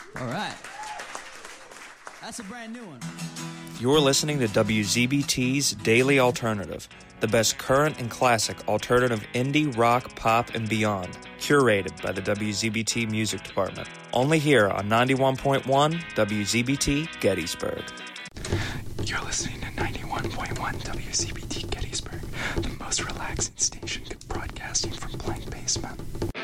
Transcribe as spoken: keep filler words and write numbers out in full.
All right. That's a brand new one. You're listening to W Z B T's Daily Alternative, the best current and classic alternative indie, rock, pop, and beyond, curated by the W Z B T Music Department. Only here on ninety-one point one W Z B T Gettysburg. You're listening to ninety-one point one W Z B T Gettysburg, the most relaxing station broadcasting from Blank Basement.